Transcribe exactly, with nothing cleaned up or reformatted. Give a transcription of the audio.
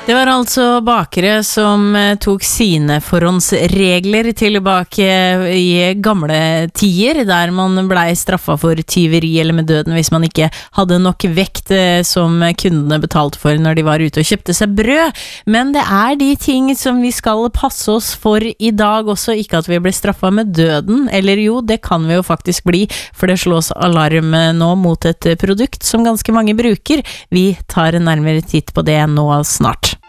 Det var altså bakere som tok sine forhåndsregler tilbake i gamle tider, der man ble straffet for tyveri eller med døden hvis man ikke hadde nok vekt som kundene betalte for når de var ute og kjøpte seg brød. Men det er de ting som vi skal passe oss for i dag også, ikke at vi blir straffet med døden, eller jo, det kan vi jo faktisk bli, for det slås alarm nå mot et produkt som ganske mange bruker. Vi tar en nærmere titt på det nå snart.